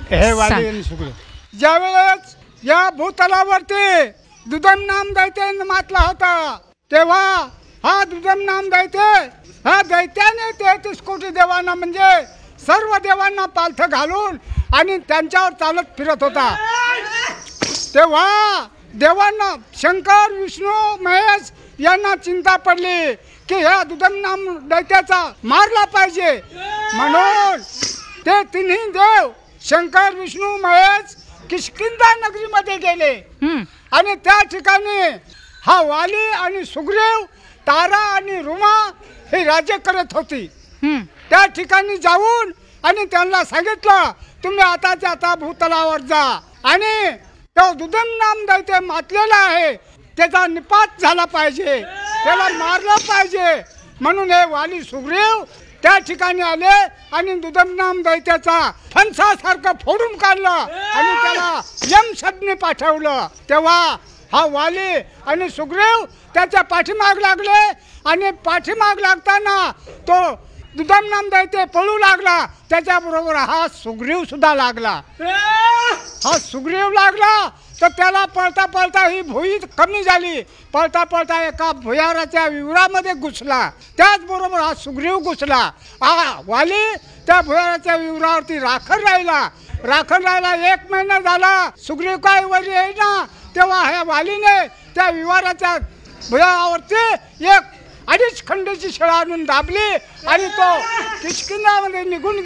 हे वाली आणि सुगरे ज्यावेळेस या भूतलावरती दुदम नाम दैत्याने मातला होता तेव्हा हा दुदम नाम दैत्य हा दैत्याने 33 कोटी देवांना म्हणजे सर्व देवांना पालथं घालून आणि त्यांच्यावर चालत फिरत होता। तेव्हा देवांना शंकर विष्णू महेश यांना चिंता पडली की ह्या दुदम नाम दैत्याचा मारला पाहिजे, म्हणून ते तिन्ही देव शंकर विष्णू महेश किष्किंधा नगरीमध्ये गेले आणि त्या ठिकाणी हा वाली आणि सुग्रीव तारा आणि रुमा हे राज्य करत होती। त्या ठिकाणी जाऊन आणि त्यांना सांगितलं तुम्ही आताच्या आता भूतलावर जा आणि तो दुदम नाम दैत्य मातलेला आहे त्याचा निपात झाला पाहिजे, त्याला मारलं पाहिजे, म्हणून हे वाली सुग्रीव त्या ठिकाणी आले आणि दुदम नाम दैत्याचा फणसासारखं फोडून काढलं आणि त्याला यमसदनी पाठवलं। तेव्हा हा वाली आणि सुग्रीव त्याच्या पाठीमाग लागले आणि पाठीमाग लागताना तो दुदम नाम दैत्य पळू लागला, त्याच्याबरोबर हा सुग्रीव सुद्धा लागला। हा सुग्रीव लागला तर त्याला पळता पळता ही भुई कमी झाली, पळता पळता एका भुयाराच्या विवरामध्ये घुसला, त्याचबरोबर हा सुग्रीव घुसला। हा वाली त्या भुयाराच्या विवरावरती राखण राहिला 1 महिना झाला, सुग्रीव काय वर येईना, तेव्हा ह्या वालीने त्या विवाराच्या भुयारावरती 1.5 खंडीची शिळा आणून दाबली आणि तो किष्किंधामध्ये निघून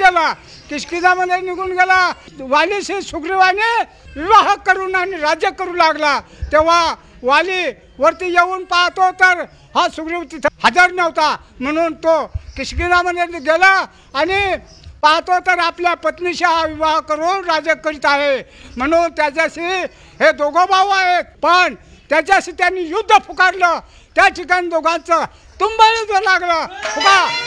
गेला। वालीशी सुग्रीवाने विवाह करून आणि राज्य करू लागला। तेव्हा वाली वरती येऊन पाहतो तर हा सुग्रीव तिथं हजर नव्हता, म्हणून तो किष्किंधामध्ये गेला आणि पाहतो तर आपल्या पत्नीशी हा विवाह करून राज्य करीत आहे, म्हणून त्याच्याशी हे दोघं भाऊ आहेत, पण त्याच्याशी त्यांनी युद्ध पुकारलं। त्या ठिकाणी दोघांचं तुंबळ लागलं, फुका